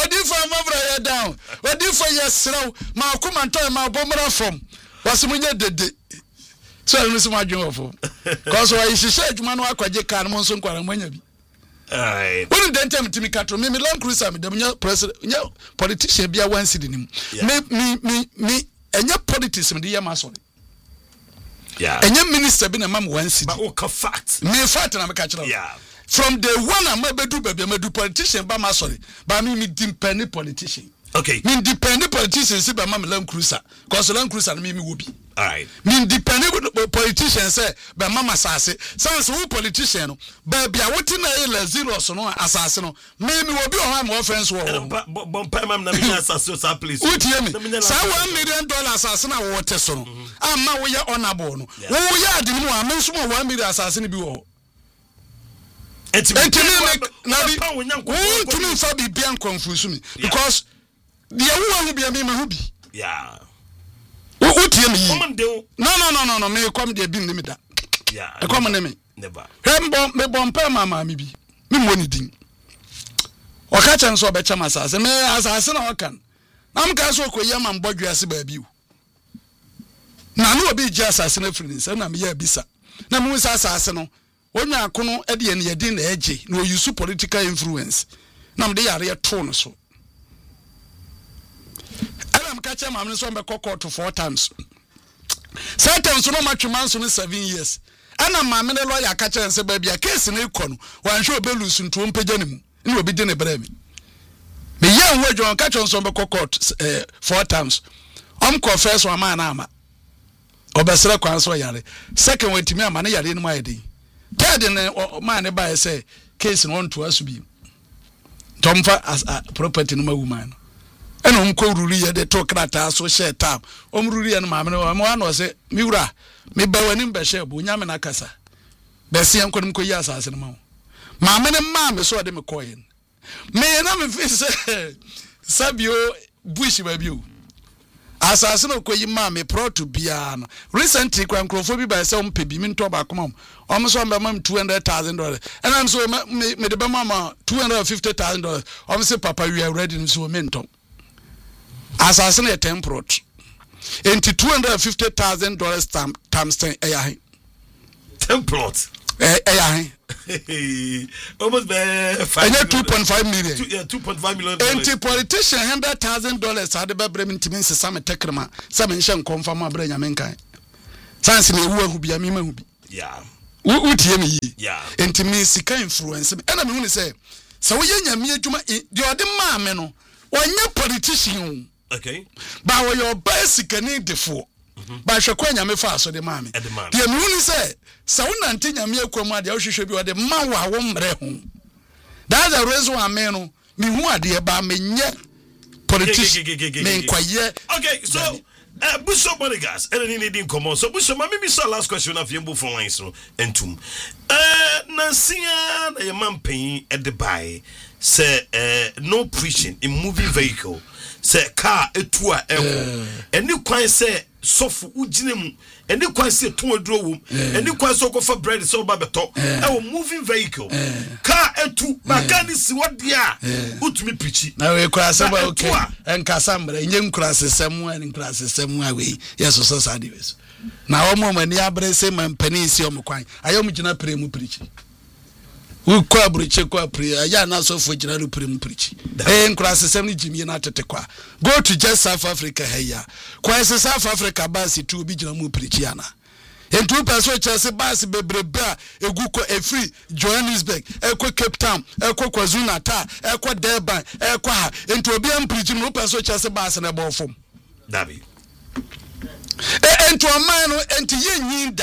wodi fo ye sraw ma akoma ntoy ma bomra from wasimunye dede so no so madwen ofo because wa hihye adwuma no akwaje kan mo nso nkwala mwanya bi when the time to me catro me Land Cruiser me dem president nya politician bia one city nim me enya politics me dey am sorry yeah enya minister bi na mam one city but o ka fact me fact na me catch yeah from the one am bedu baby am do politician ba ma sorry ba me depend politician okay me depend politician si ba mam Land Cruiser cause Land Cruiser na me wo bi all right me depend politician say ba mama sase sans who politician no ba bia woti na e zero so no asase no me wo bi o ha mo offense wo bon pa mam na me asase so please utie me sa $1 million asase na wo te so no amma wo ye honorable no wo ye ade mu a me so mo $1 million asase ni bi wo enti na bi wo tumi fa bi bia confuse me because the wo hu bia me ma hu bi yeah utie me no me come there bi me da yeah e come ne me never me bompa mama me bi me moni din o ka chan so be chama asase me asase na o kan na m ka so koyi ma mbodwe ase ba bi o na no obi ji asase na free nse na me ya bisa na mu sa asase no onya akono e de ne yedin na eje na o use political influence na me de yare to no so I'm catching my son by court 4 times. Sometimes no much months in 7 years. And I'm my lawyer catcher and say, baby, a case in a con, one show be losing to Pejanim. It will be dinner brave. The young word on catch on some court 4 times. Confess one man armor. Obesera Kwanso Yare. Second way to me, money in my day. Third in man by say, case in 1 to us be. Tomfa as a property no woman. And ruri de talk rata so share time. Ruri and mamma no say, Mura, me bawanim be share bunyam na kasa. Bessie and couldn't koyas as in mo. Mamma and mamma saw them a coin. May I not face Sabio bush baby. asase no koyi ma me pro to bia no recently kwa nkrofo bi ba se o mpe bi mi nto ba koma o so mbe mam $200,000 and I'm so me de ba mama $250,000 o say papa we are ready so me nto asase no temporary enti $250,000 times 10 eya template eya almost 2.5 million. Yeah, $2.5 million. And politician $100,000 had the Bremen to mean some tekrama, some ancient confirm my brain. Yamenkai. Sans me who be a mime. Yeah. Would hear me? Yeah. And to me, Sika influence. And I'm going to say, so we are me, you are the mamma, or your politician. Okay. But your basic and need the four. By Shakwanya me fast so the mammy. The moon say, so nothing a mere command, you should be the mawa won't home. That's a reason why men, me who are dear by me yet politician. Okay, so Bishop Monigas, and any didn't come on. So Bishop, maybe saw last question of Yambo for lines and tomb. Nancy, a man paying at the buy, say no preaching in moving vehicle. Say car a tour and you quite say soft ujinem and you quite say to a drone and you quite so go for bread so by the top our moving vehicle car a two mechanics what they are put me pitchy now we cross okay and Cassandra and young classes somewhere in classes somewhere way yes so sadness now moment near Bresse man penisi on quine I am jina premu preaching. We kwa prayer ya na so for general preach eh nkrase sem ni jimi na tetekwa go to just South Africa here kwa South Africa basi tu bi gina mu preach yana entu person chese basi bebrebe eguko free Johannesburg ekwa Cape Town ekwa KwaZulu-Natal ekwa Durban ekwa ha entu obi am preach no person chese basi na bo fom dabi entu amano enti yenyinda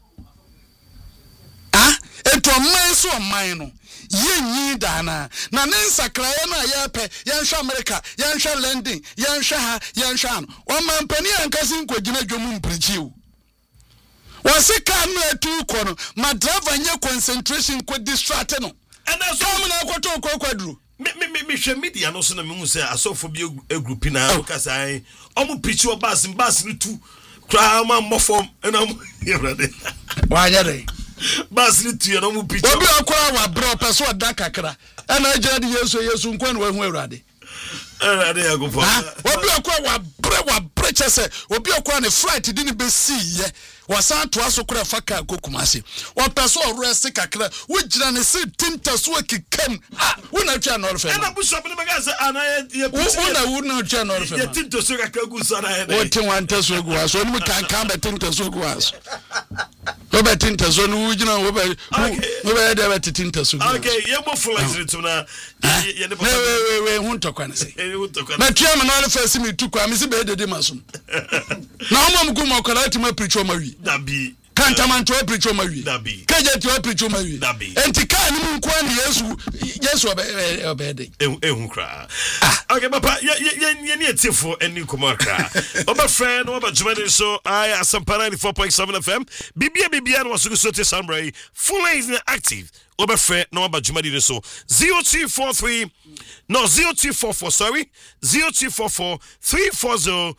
ento man so man no yenyi dana na nensakra ye na ye pe yenhwa America yenhwa London yenhwa ha yenhwa no o man pani ankasi nkogina dwom mprichi o wose ka no atu ko no ma driver nye concentration ko distract no and that's all na kwato ko kwadru me hwe media no so na me hu say asofo bi a group na kasa ai omo preach o bus no tu kra ma mofom na mo yewrade wanyare basri tu no mu picture obi akwa wa bro person da kakra na agya de yesu nkwan wa hu awurade ya go for obi akwa wa bre chese obi akwa ne flight di ni be see ye wasan to aso kura faka kokumase o person rest kakra wo gira ne se tinta so akikam wo na twa no refa na bishop ne magaza ana ye wo na twa no refa ye tinta so kakra gu sana he wo tin wan ta so gu aso ni kan be tinta so gu aso Robert tinta so no wugina wo be da be tinta so gu okay ye mo flight it na ye ne we hu ntokwa ne se na twa me no refa si mi tukwa mi se be de masum na mo mgu mo kala ti ma preach o ma wi dabi kantaman to preach o ma wi dabi kaje to preach o ma wi dabi enti ka ni mu kwa ni yesu obede ehun kra okay papa ye ni etifo eni komakra oba friend oba jumani so I Asampana 94.7 FM bibia no so so te Sambray full is active oba friend no oba jumani so 0244 sorry 0244 340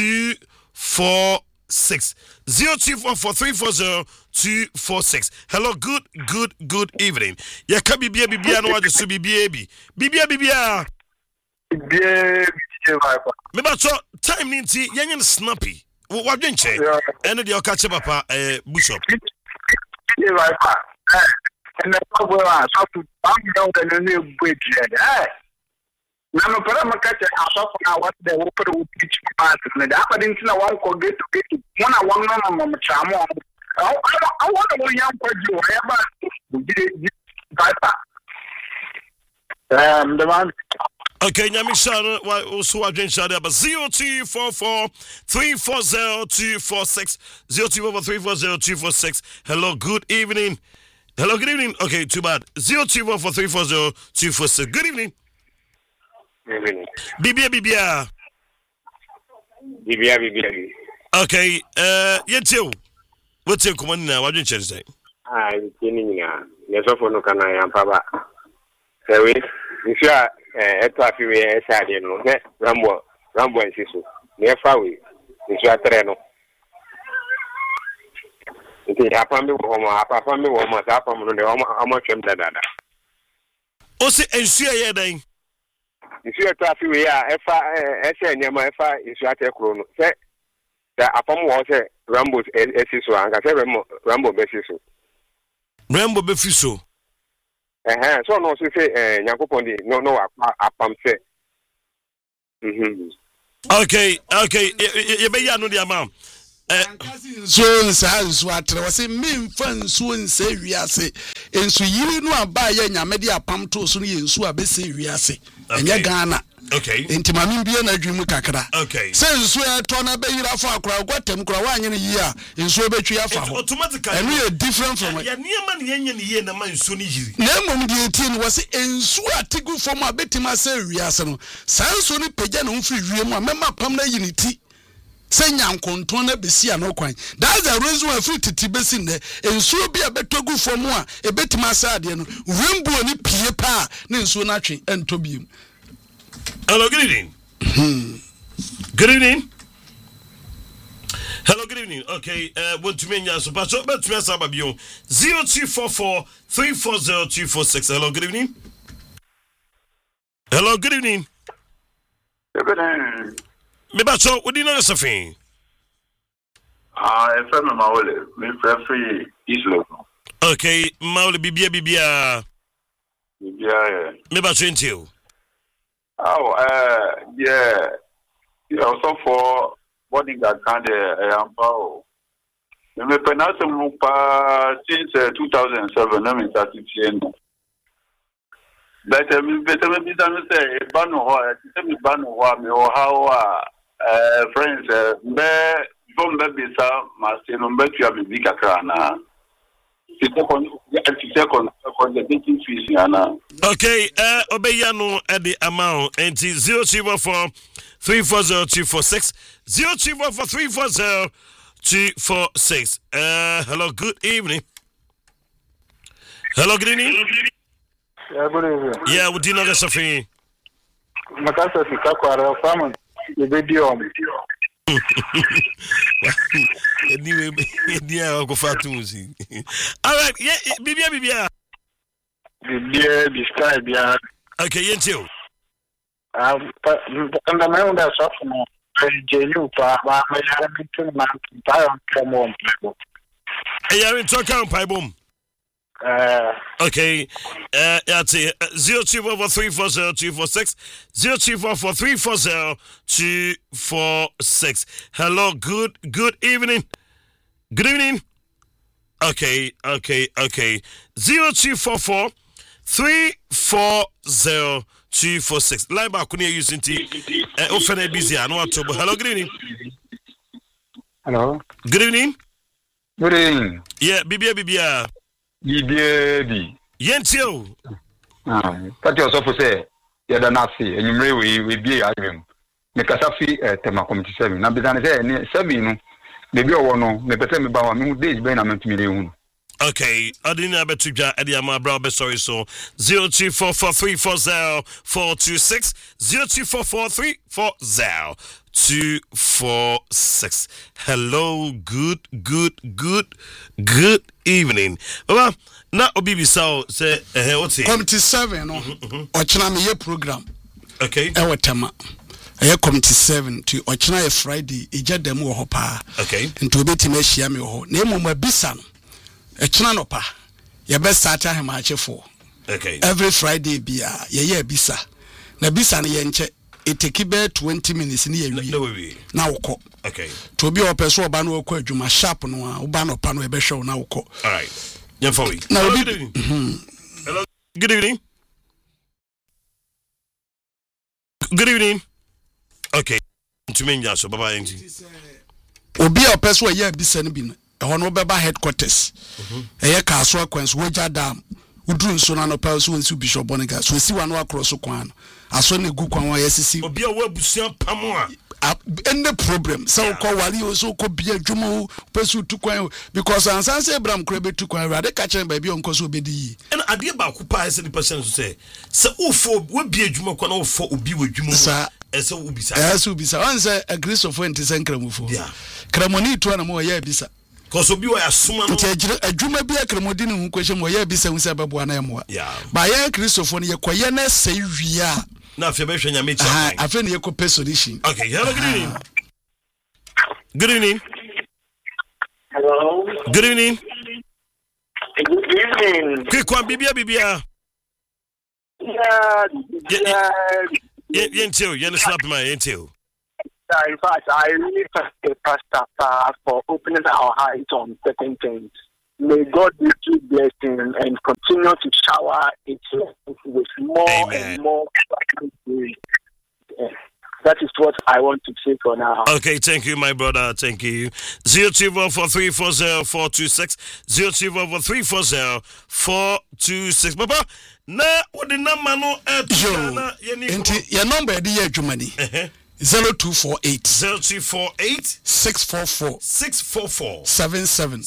246 0244 246. Hello, good evening. Ya ka bibia no waje so bibia bibia me ba so time ni nti yenye snappy wa dwenche ene de okache papa Bishop and the power so to bang down the new bridge na me para makache aso na what the open will teach part na da pa din na wan ko get to mona wan na mo chamo I want to young kwaji o ya ba the man okay nyamisha also agent share but 0244 340 246 0244 340 246. Hello, good evening. Okay, too bad. 0244 340 246. Good evening. Bibia. Okay, yetio. What's your command now? What did you say? I'm telling you, there's a phone can I am Papa. So, if you are a traffic, Rambo and Sisu. near Fawi, in Suatreno. It happened to Papa me woman, Papa, how much am that? Ose ensu ye dan. If you are traffic, we are SN Yamafa is Suatreno. Say, the Apam was a Rambo's Essiso, and I said Rambo Bessiso. Rambo Befiso. So no say Yakopondi, no, Apam say. Okay, you be ya no the amount. So nso atre wase memfa nso nse wiase enso yiri no aba ya nyamede apam to so no yenso abese wiase enye Ghana. Okay. Intima mbie na adwum kakra. Okay. Se nso eto na be yira fa akora gwatem kora wanye ne yi a nso betwi afa ho. Automatically. And we are different from ya niema ne yenye ne ye na man nso ne yiri. Na mom de etie no wase enso atigu fom abetima se wiase no. Sanso ne pagya no mfiri wiem a mema pam na yiniti. Senya nkonton na besia no kwan. That's the reason why free titi besi ne ensuo bi abetogu fom a ebetima asade no wembuo ni pie pa ne ensuo na twe entobiem. Hello, good evening. Good evening. Hello, good evening. Okay, want to mean so but to me sababio 0244 340 246. Hello, good evening. Hello, good evening. Good evening. Me bacho, what do you know something? If I'm Maule, me free Islo. Okay, Maule Bibia. Yeah. Me bacho into. Yeah. Also for bodyguard kind of power. Me pronounce since 2007. I started seeing. But me say banu me how friends me from baby sa masino me tu abi kakra na. Okay, Obeyano at the amount and 0244 340 246 0244 340 246. Hello, good evening. Hello, good evening. Yeah, good evening. Yeah, would you know the Sophie? Makasa sikakwara famu video. Anyway, yeah, go far to music. All right, yeah, Bibia. Describe ya. Okay, you And the man that's off now. JU pa ma ya bitu man pa on promo people. Hey, you're in talking pipe boom. Okay, that's it. 0244 340 246 0244 340 246. Hello, good evening. Good evening. Okay. 0244 340 246. Line back when you're using T. Often busy. I know what to. Hello, good evening. Hello. Good evening. Good evening. Yeah, Bibia. Baby. Yentio. That you also say, you're the Nazi, and you may be a dream. Make us a fee at Tema Committee 7. Now, Bizan is 7, maybe I won't know, maybe tell me about me days when I'm to me. Okay, I didn't have a trip. I didn't have a sorry. So 0244 340 426 0244 340 246. Hello, good evening. Well, now Obibi Sao say what's it? Committee 7 no. Ochina me ye program. Okay. Ewo tema. Eye committee 7 to ochina ye Friday eja dem wo ho pa. Okay. Nti obeti ma hia me ho. Na emu mabisa no. Echina no pa. Ye be start ahema achefo. Okay. Every Friday bia ye bisa. Na bisa no ye nche iteki be 20 minutes ni ye wi. Na woko. Okay. To be opeso oba no woko adwuma sharp no a oba no pa no e be hwe na woko. All right. Yemfawi. Now good evening. Hello. Good evening. Good evening. Okay. To me so baba enti. Obi opeso ye bisa no bi no. Ehon no beba headquarters. Eye Kaso Akwanso Woja Dam. Udru nso na no pa so wonsi Bishop Boniga. So si wa no across kwan. Aso ne gu kwan wa yesisi. Obi a wa busia pamo a. Any problem. So ko wali o so ko bia dwumo pesu tu kwan because ansan say Abraham kura betu kwan rade ka chen ba bia onko so obedi. And ade ba ku pa ese the person say se ufo we bia dwumo kwa na ufo obi we dwumo. ese ubisa ese ubisa wan say a Christopher ntisen kramufo kramoni to na mo ya bisa cause obi wa asoma no adwuma bi akramodi ne hu kwehye mo ya bisa hu say bebo na emoa ba ya Christopher ne yekoye na say wia na afia be hwanya me cha afia ne yekope solution. Okay, hello, good evening. Hello. Good evening. Good evening. Kwa bibia. Yentil, you slap my yentil. In fact, I really thank the pastor for opening our eyes on certain things. May God richly bless him and continue to shower it with more and more. That is what I want to say for now. Okay, thank you, my brother. Thank you. 02143404226. 02143404226. Papa, na what the number no your number the year Germany. 0248 0248 644 77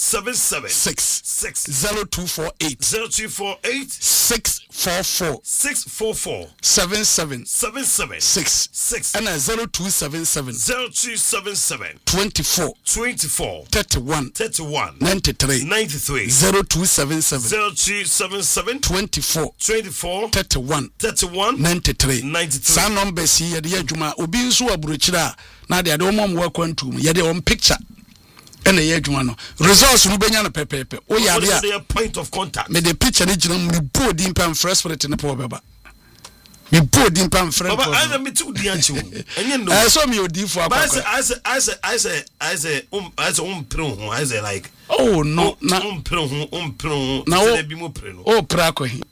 0248 644 77 and 0277 24 31 93 0277 24 31 93 Some numbers here the adwuma obi so aburochira na de omom wa kwantum ye de on picture ene ye adwuma no results no benya no pepepe o ya a point of contact me the picture ni gina me body impam fresh spirit ne po beba me body impam fresh baba I me tu di anchi wo enye no so me odi fo akwa I say pro ho I say like oh no na pro ho na bi mo pre no o pra ko hi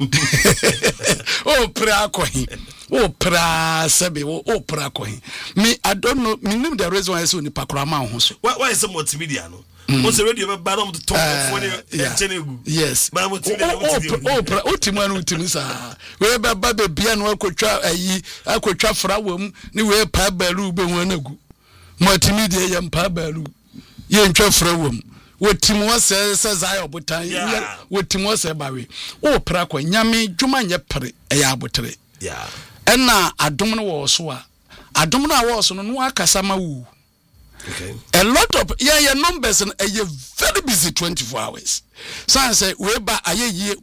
oh pra ko hi oh pra sabe oh pra ko hi me I don't know me nim the reason why I say ni pakora ma ho so why is multimedia no once radio be bad on the top of when you yes but multimedia otimu anu otimu sa we be ba bia no akotwa ayi akotwa fra wam ni we pa balu be hu anagu multimedia ye mpa balu ye ntwa fra wam wotimu wase za obotan wotimu wase bawe o pra kwa nyame dwuma nye pere ya abotere ena adom no wo so a adom no a wo so no akasa ma wu. Okay. A lot of your numbers and a very busy 24 hours. So say we ba aye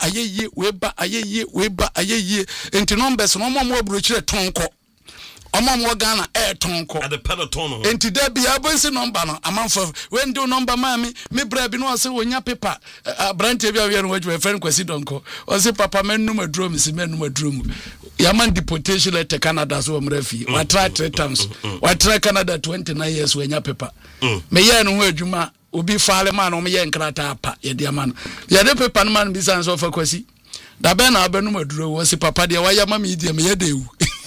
into numbers no more brochire tonko. Omam Ghana tonko. At the peloton. Into there be abonsi number no amount of when do number mami me bra bi no say wonya paper brante bia we no we friend kwesi donko. O say papa men no madrum si men no madrum. Yaman deportation letter Canada so mrefi. We try 3 times. We try Canada 29 years we nya paper. Me ye no ho adwuma obi faale man o me ye nkrata apa ye de man. Ye de paper no man bi san so fa kwesi. Da be na abenu maduro wo say papa de wa yama me de me ye de wu.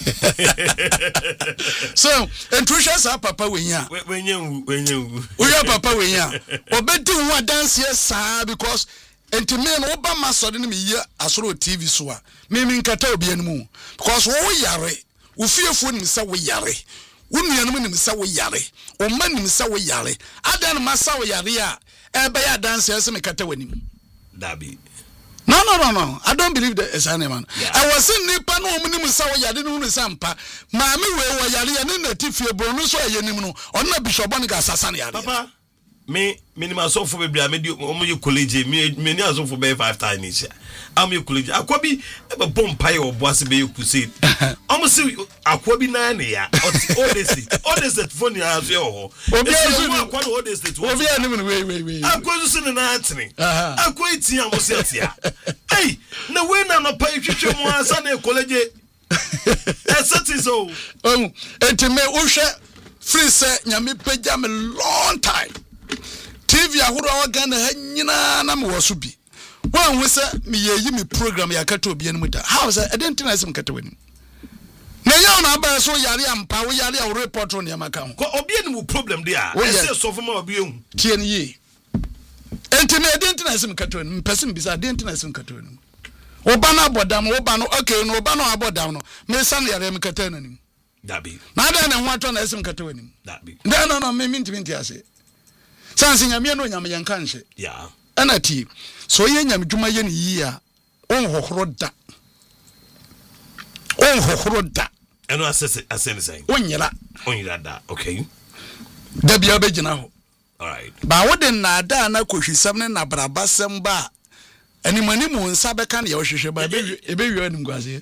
So, intuitions are papa when you papa when you obedi who dance here sir because enti me no Obama so de me ye asoro TV so a me nkata obi anmu because wo yare wo fiefo nim se wo yare wo nuanum nim se wo yare o ma nim se wo yare adan ma sa wo yare a e be ya dance here se me kata wanim dabi. No. I don't believe that is any man. Yeah. I was in Nipa no minimum saw yadin sampa. Mammy we yali and in the tifia bonus or yenimuno on the Bishop Bonica Sassania. Papa, me minimum so for baby, I made you college, many as for bay 5 times. I'm your college. I could be a bomb pie or bossy bay, you could say. Almost I could be 9 years. All this that funny as your home. What is it? I'm going to send an Anthony. I'm going to see almost here. Hey, no way, I'm not paying you more Sunday college. That's it. So, and to me, Usha free set Yami Pejam a long time. TV, I would all gun a Nina Wasubi. One we say me ye me program ya kato bi enmu da how say I didn't think kato wani na ya na ba so yare ampa we yare a report on ya maka ko obi enmu problem there I say so for ma obi ehun tie ne ye enti me didn't think kato wani person bi say didn't think kato wani oba na abodam oba no okay no oba no abodam no me san yare me kato wani dabi na da na ho ato na esim kato wani dabi no me minti ase sanse nyame no nyame yanka nche yeah anati so ye nyam dwuma ye ne yi a on hohoro da And I said the same. Onyera. Onyera da. Okay. Da bia begina ho. All right. Ba wo de na da na kohwisam ne na brabasem ba. Animani mu nsa beka na ye hwehwe ba ebe wi anim gwase.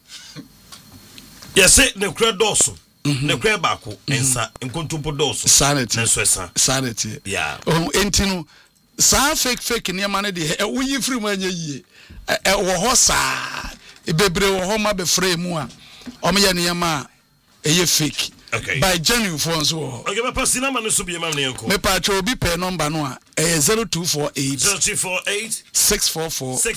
Yes, ne kura doso. Ne kura baako ensa nkontompo doso. Sanity. Ne so esa. Sanity. Yeah. Oh, entinu sa fake ne ma ne de wo yi free mu anya yie. Wo ho sa ebebre wo ho ma be free mu a. O me ye ne ma eye fake. Okay. By genuine phones wo. Okay, me pass number no so be ma ne enko. Me pa cho obi pe number no a 0248 0248 644